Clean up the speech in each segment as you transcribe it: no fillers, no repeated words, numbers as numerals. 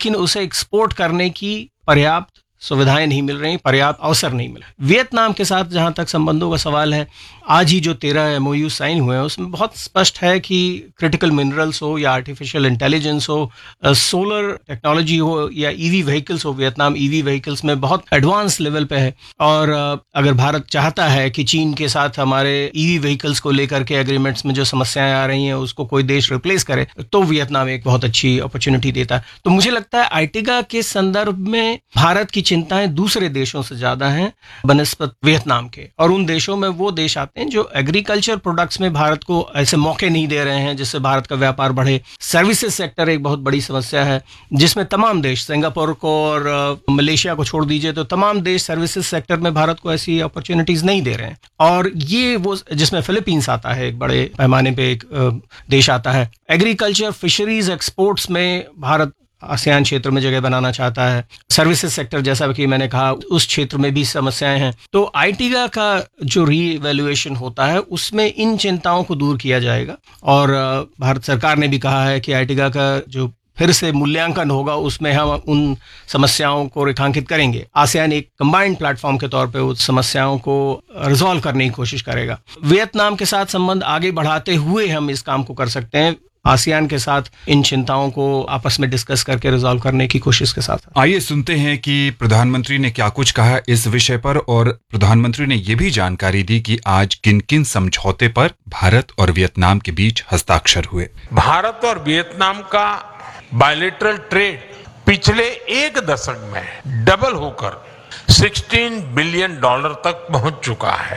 लेकिन उसे एक्सपोर्ट करने की पर्याप्त सुविधाएं नहीं मिल रही, पर्याप्त अवसर नहीं मिल रहे। वियतनाम के साथ जहां तक संबंधों का सवाल है, आज ही जो 13 MOU साइन हुए हैं उसमें बहुत स्पष्ट है कि क्रिटिकल मिनरल्स हो या आर्टिफिशियल इंटेलिजेंस हो, सोलर टेक्नोलॉजी हो या ईवी व्हीकल्स हो, वियतनाम ईवी व्हीकल्स में बहुत एडवांस लेवल पे है। और अगर भारत चाहता है कि चीन के साथ हमारे ईवी व्हीकल्स को लेकर के एग्रीमेंट्स में जो समस्याएं आ रही हैं उसको कोई देश रिप्लेस करे, तो वियतनाम एक बहुत अच्छी अपॉर्चुनिटी देता है। तो मुझे लगता है आर्टिगा के संदर्भ में भारत की चिंताएं दूसरे देशों से ज्यादा हैं बनिस्बत वियतनाम के, और उन देशों में वो देश आते हैं जो एग्रीकल्चर प्रोडक्ट्स में भारत को ऐसे मौके नहीं दे रहे हैं जिससे भारत का व्यापार बढ़े। सर्विसेज सेक्टर एक बहुत बड़ी समस्या है जिसमें तमाम देश, सिंगापुर को और मलेशिया को छोड़ दीजिए तो तमाम देश सर्विसेज सेक्टर में भारत को ऐसी अपॉर्चुनिटीज नहीं दे रहे हैं। और ये वो जिसमें फिलीपींस आता है, एक बड़े पैमाने पे एक देश आता है। एग्रीकल्चर, फिशरीज, एक्सपोर्ट्स में भारत आसियान क्षेत्र में जगह बनाना चाहता है। सर्विसेज सेक्टर जैसा कि मैंने कहा उस क्षेत्र में भी समस्याएं हैं। तो आईटीगा का जो रीवैल्यूएशन होता है उसमें इन चिंताओं को दूर किया जाएगा, और भारत सरकार ने भी कहा है कि आईटीगा का जो फिर से मूल्यांकन होगा उसमें हम उन समस्याओं को रेखांकित करेंगे। आसियान एक कंबाइंड प्लेटफॉर्म के तौर पे उस समस्याओं को रिजॉल्व करने की कोशिश करेगा। वियतनाम के साथ संबंध आगे बढ़ाते हुए हम इस काम को कर सकते हैं, आसियान के साथ इन चिंताओं को आपस में डिस्कस करके रिजॉल्व करने की कोशिश के साथ। आइए सुनते हैं कि प्रधानमंत्री ने क्या कुछ कहा इस विषय पर, और प्रधानमंत्री ने ये भी जानकारी दी कि आज किन किन समझौते पर भारत और वियतनाम के बीच हस्ताक्षर हुए। भारत और वियतनाम का बायलैटरल ट्रेड पिछले एक दशक में डबल होकर $16 बिलियन तक पहुंच चुका है।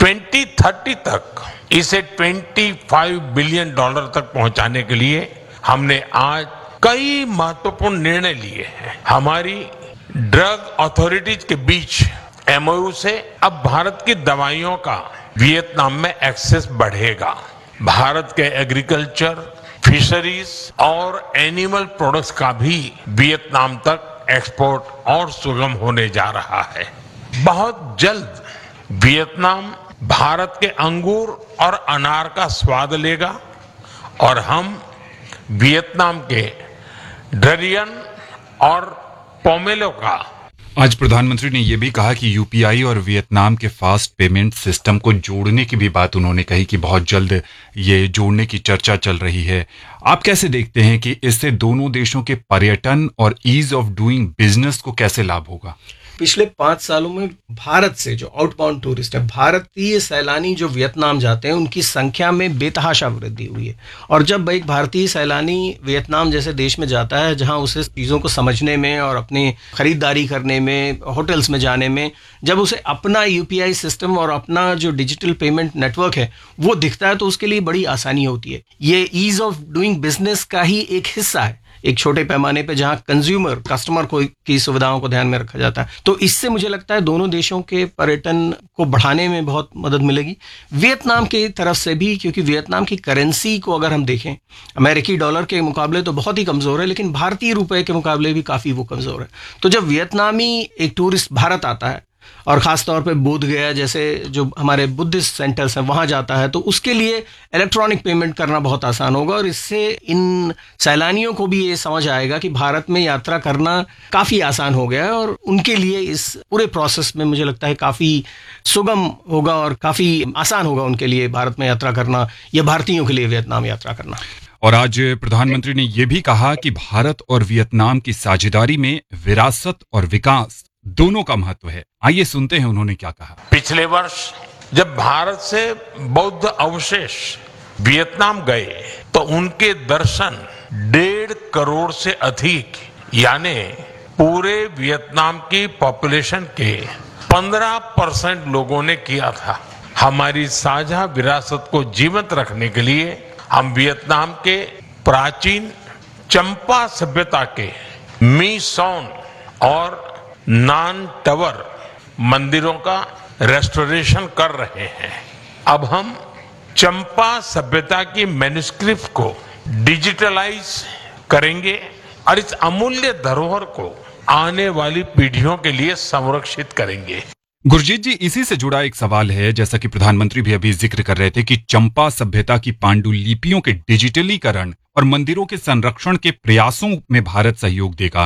2030 तक इसे $25 बिलियन तक पहुंचाने के लिए हमने आज कई महत्वपूर्ण निर्णय लिए हैं। हमारी ड्रग अथॉरिटीज के बीच MOU से अब भारत की दवाइयों का वियतनाम में एक्सेस बढ़ेगा। भारत के एग्रीकल्चर, फिशरीज और एनिमल प्रोडक्ट्स का भी वियतनाम तक एक्सपोर्ट और सुगम होने जा रहा है। बहुत जल्द वियतनाम भारत के अंगूर और अनार का स्वाद लेगा और हम वियतनाम के डरियन और पोमेलो का। आज प्रधानमंत्री ने यह भी कहा कि यूपीआई और वियतनाम के फास्ट पेमेंट सिस्टम को जोड़ने की भी बात उन्होंने कही कि बहुत जल्द ये जोड़ने की चर्चा चल रही है। आप कैसे देखते हैं कि इससे दोनों देशों के पर्यटन और ईज ऑफ डूइंग बिजनेस को कैसे लाभ होगा? पिछले 5 सालों में भारत से जो आउटबाउंड टूरिस्ट है, भारतीय सैलानी जो वियतनाम जाते हैं उनकी संख्या में बेतहाशा वृद्धि हुई है। और जब एक भारतीय सैलानी वियतनाम जैसे देश में जाता है जहां उसे चीज़ों को समझने में और अपनी खरीदारी करने में, होटल्स में जाने में, जब उसे अपना यूपीआई सिस्टम और अपना जो डिजिटल पेमेंट नेटवर्क है वो दिखता है तो उसके लिए बड़ी आसानी होती है। ये ईज ऑफ डूइंग बिजनेस का ही एक हिस्सा है, एक छोटे पैमाने पे जहां कस्टमर की सुविधाओं को ध्यान में रखा जाता है। तो इससे मुझे लगता है दोनों देशों के पर्यटन को बढ़ाने में बहुत मदद मिलेगी। वियतनाम की तरफ से भी, क्योंकि वियतनाम की करेंसी को अगर हम देखें अमेरिकी डॉलर के मुकाबले तो बहुत ही कमजोर है, लेकिन भारतीय रुपए के मुकाबले भी काफी वो कमजोर है। तो जब वियतनामी एक टूरिस्ट भारत आता है और खास तौर पे बोध गया जैसे जो हमारे बुद्धिस्ट सेंटर्स हैं वहां जाता है तो उसके लिए इलेक्ट्रॉनिक पेमेंट करना बहुत आसान होगा, और इससे इन सैलानियों को भी ये समझ आएगा कि भारत में यात्रा करना काफी आसान हो गया है, और उनके लिए इस पूरे प्रोसेस में मुझे लगता है काफी सुगम होगा और काफी आसान होगा उनके लिए भारत में यात्रा करना या भारतीयों के लिए वियतनाम यात्रा करना। और आज प्रधानमंत्री ने यह भी कहा कि भारत और वियतनाम की साझेदारी में विरासत और विकास दोनों का महत्व है। आइए सुनते हैं उन्होंने क्या कहा। पिछले वर्ष जब भारत से बौद्ध अवशेष वियतनाम गए तो उनके दर्शन 1.5 करोड़ से अधिक, यानी पूरे वियतनाम की पॉपुलेशन के 15% लोगों ने किया था। हमारी साझा विरासत को जीवंत रखने के लिए हम वियतनाम के प्राचीन चंपा सभ्यता के मी सॉन और नान टावर मंदिरों का रेस्टोरेशन कर रहे हैं। अब हम चंपा सभ्यता की मैन्युस्क्रिप्ट को डिजिटलाइज करेंगे और इस अमूल्य धरोहर को आने वाली पीढ़ियों के लिए संरक्षित करेंगे। गुरजीत जी, इसी से जुड़ा एक सवाल है, जैसा कि प्रधानमंत्री भी अभी जिक्र कर रहे थे कि चंपा सभ्यता की पांडुलिपियों के डिजिटलीकरण और मंदिरों के संरक्षण के प्रयासों में भारत सहयोग देगा।